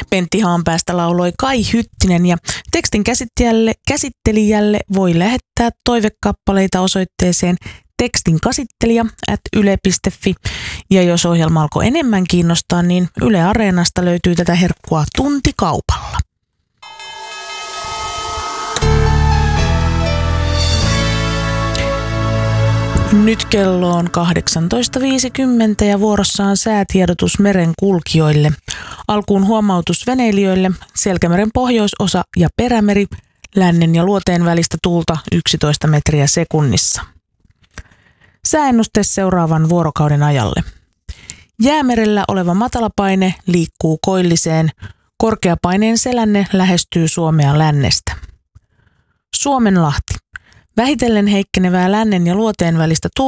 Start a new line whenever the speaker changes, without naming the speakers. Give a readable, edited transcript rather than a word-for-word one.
Pentti Haanpäästä lauloi Kai Hyttinen ja tekstin käsittelijälle voi lähettää toivekappaleita osoitteeseen tekstinkasittelija@yle.fi. Ja jos ohjelma alkoi enemmän kiinnostaa, niin Yle Areenasta löytyy tätä herkkua tuntikaupalla. Nyt kello on 18.50 ja vuorossa on säätiedotus merenkulkijoille. Alkuun huomautus veneilijöille, Selkämeren pohjoisosa ja perämeri, lännen ja luoteen välistä tuulta 11 metriä sekunnissa. Sääennuste seuraavan vuorokauden ajalle. Jäämerellä oleva matalapaine liikkuu koilliseen, korkeapaineen selänne lähestyy Suomea lännestä. Suomenlahti. Vähitellen heikkenevää lännen ja luoteen välistä tuulta